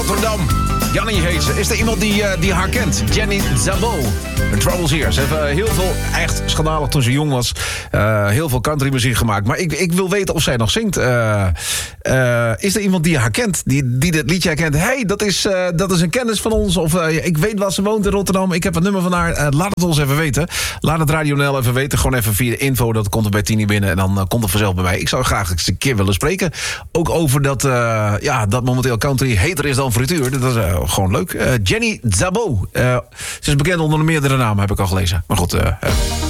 Rotterdam. Jannie heet ze. Is er iemand die haar kent? Jenny Szabo. The Troubles Here. Ze heeft heel veel, echt schandalig toen ze jong was. Heel veel countrymuziek gemaakt. Maar ik wil weten of zij nog zingt. Is er iemand die haar kent? Die dit liedje herkent? Hey, dat is een kennis van ons. Of ik weet waar ze woont in Rotterdam. Ik heb het nummer van haar. Laat het ons even weten. Laat het Radio NL even weten. Gewoon even via de info. Dat komt er bij Tini binnen. En dan komt het vanzelf bij mij. Ik zou graag eens een keer willen spreken. Ook over dat momenteel country heter is dan frituur. Dat is gewoon leuk. Jenny Szabo. Ze is bekend onder meerdere namen, heb ik al gelezen. Maar goed...